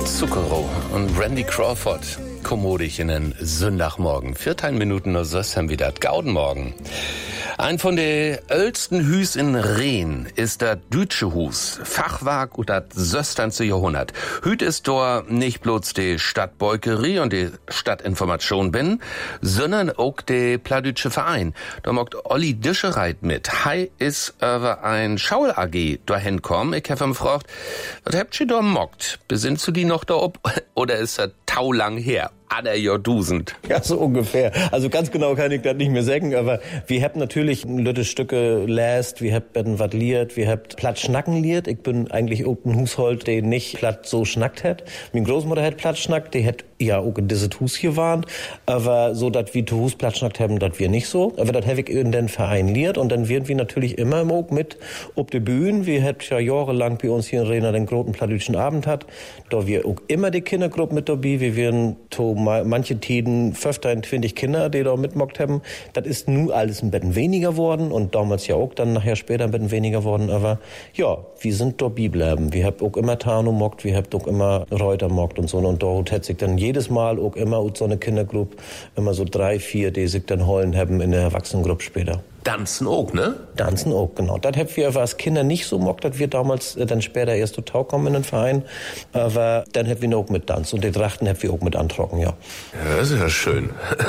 Zucchero und Randy Crawford. Kommodig in den Sonntagmorgen. 14 Minuten nur so haben wir das Gaudenmorgen. Ein von den ältesten Hüs in Rehn ist das Dütsche Hus. Fachwerk und das 16. Jahrhundert. Hüt ist dort nicht bloß die Stadtbeukerie und die Stadtinformation bin, sondern auch der Pladütsche Verein. Da mockt Olli Dischereit mit. Hei ist über ein Schaul AG dahin kommen. Ich habe ihn gefragt, was habt ihr da mockt? Besinnt du die noch da ob? Oder ist das taulang her? Ader Jordusend. Ja, so ungefähr. Also ganz genau kann ich das nicht mehr sagen, aber wir haben natürlich lütte Stücke läst, wir haben was liert, wir haben platt schnacken liert. Ich bin eigentlich auch ein Hushold, der nicht platt so schnackt hat. Meine Großmutter hat platt schnackt, die hat ja auch in dieses Hus hier warnt, aber so, dass wir zu Hus platt schnackt haben, das wir nicht so. Aber das habe ich in den Verein liert und dann werden wir natürlich immer auch mit ob de Bühnen. Wir haben ja jahrelang bei uns hier in Rehn den großen Pladütschen Abend hat. Da wir auch immer die Kindergruppe mit dabei. Wir werden manche Tiden 15, 20 Kinder, die da mitmockt haben. Das ist nun alles ein bisschen weniger worden und damals ja auch dann nachher später ein bisschen weniger worden. Aber ja, wir sind dabei bleiben. Wir haben auch immer Tano mockt, wir haben auch immer Reuter mockt und so. Und dort hat sich dann jedes Mal auch immer so eine Kindergruppe, immer so 3, 4, die sich dann holen haben in der Erwachsenengruppe später. Danzen auch, ne? Danzen auch, genau. Das haben wir als Kinder nicht so mockt, dass wir damals dann später erst zu Tau kommen in den Verein. Aber dann haben wir auch mit Tanz und die Trachten haben wir auch mit antrocken, ja. Ja, das ist ja schön.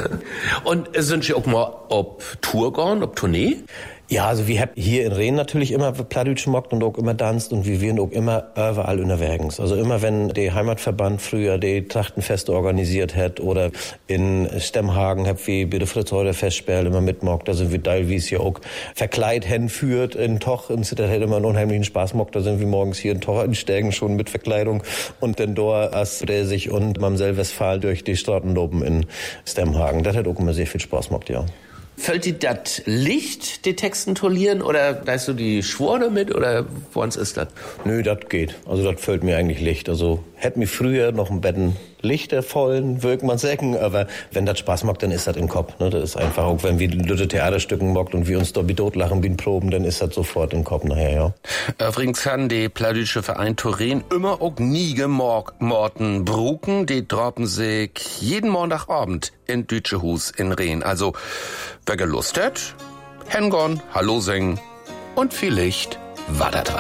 Und sind Sie auch mal ob Tour gehen, ob Tournee? Ja, also wir haben hier in Rehn natürlich immer Pladütsch mockt und auch immer tanzt und wir werden auch immer überall unterwegs. Also immer wenn der Heimatverband früher die Trachtenfeste organisiert hat oder in Stemmhagen hab wir bei der Fritz-Heuder Festspiel immer mitmockt, da sind wir teilweise ja auch verkleidet hinführt in Toch und das hätte immer einen unheimlichen Spaß mockt, da sind wir morgens hier in Toch einsteigen schon mit Verkleidung und dann dort als sich und Mamsell Westphal durch die Straßen oben in Stemmhagen. Das hat auch immer sehr viel Spaß mockt, ja. Fällt dir das Licht, die Texten tollieren, oder leist du die Schwore mit, oder woans ist das? Nö, das geht. Also das fällt mir eigentlich Licht. Also hätte mir früher noch ein Betten Lichter vollen, würde man sagen, aber wenn das Spaß macht, dann ist das im Kopf. Ne? Das ist einfach, auch wenn wir Lütte Theaterstücken mockt und wir uns da wie totlachen wie ein Proben, dann ist das sofort im Kopf nachher, ja. Übrigens kann die Pladütsche Verein Turin immer auch nie gemorten Bruken, die droppen sich jeden Montagabend in Dütsche Hus in Rehn. Also, wer gelust hat, Hengon, Hallo singen und vielleicht war das